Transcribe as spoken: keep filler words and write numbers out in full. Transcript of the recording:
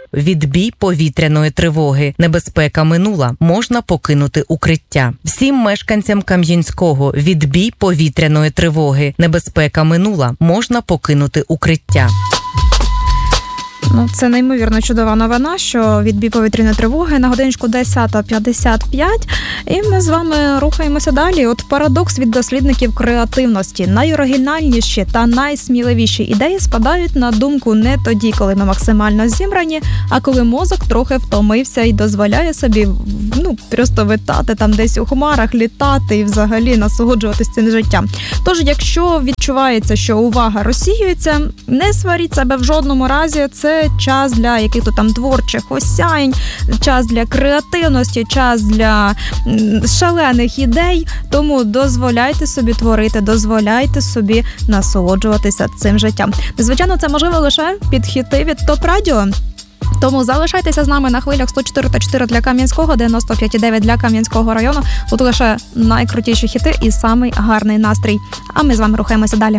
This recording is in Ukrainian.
Відбій повітряної тривоги. Небезпека минула. Можна покинути укриття. Всім мешканцям Кам'янського. Відбій повітряної тривоги. Небезпека минула. Можна покинути укриття. Ну, це неймовірно чудова новина, що відбій повітряної тривоги на годиночку десята п'ятдесят п'ять. І ми з вами рухаємося далі. От парадокс від дослідників креативності. Найоригінальніші та найсміливіші ідеї спадають на думку не тоді, коли ми максимально зібрані, а коли мозок трохи втомився і дозволяє собі, ну, просто витати там десь у хмарах, літати і взагалі насолоджуватися цим життям. Тож, якщо відчувається, що увага розсіюється, не сваріть себе в жодному разі. Це час для яких-то там творчих осяянь, час для креативності, час для шалених ідей. Тому дозволяйте собі творити, дозволяйте собі насолоджуватися цим життям. Звичайно, це можливо лише під хіти від ТОП Радіо. Тому залишайтеся з нами на хвилях сто чотири та чотири для Кам'янського, дев'яносто п'ять і дев'ять для Кам'янського району. Тут лише найкрутіші хіти і самий гарний настрій. А ми з вами рухаємося далі.